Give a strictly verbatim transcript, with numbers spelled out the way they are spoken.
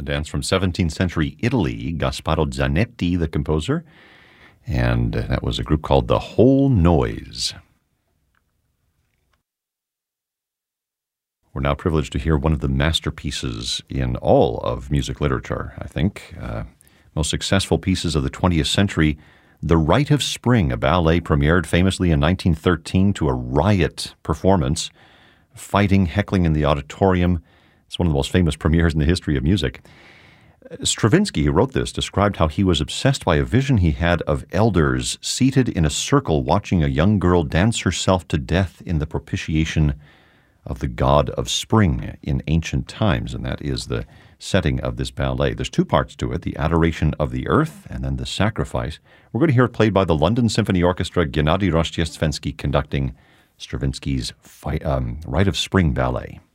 dance from seventeenth century Italy, Gasparo Zanetti, the composer, and that was a group called The Whole Noise. We're now privileged to hear one of the masterpieces in all of music literature, I think. Uh, most successful pieces of the twentieth century, The Rite of Spring, a ballet premiered famously in nineteen thirteen to a riot performance, fighting, heckling in the auditorium. It's one of the most famous premieres in the history of music. Stravinsky, who wrote this, described how he was obsessed by a vision he had of elders seated in a circle watching a young girl dance herself to death in the propitiation of the god of spring in ancient times, and that is the setting of this ballet. There's two parts to it, the adoration of the earth and then the sacrifice. We're going to hear it played by the London Symphony Orchestra, Gennady Rozhdestvensky conducting Stravinsky's Fi- um, Rite of Spring Ballet.